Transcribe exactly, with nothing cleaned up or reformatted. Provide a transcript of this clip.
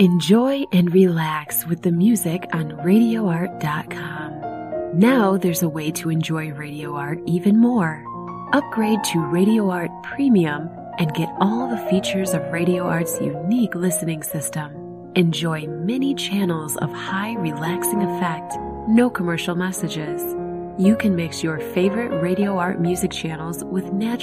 Enjoy and relax with the music on radio art dot com. Now there's a way to enjoy Radio Art even more. Upgrade to Radio Art Premium and get all the features of Radio Art's unique listening system. Enjoy many channels of high relaxing effect, no commercial messages. You can mix your favorite Radio Art music channels with natural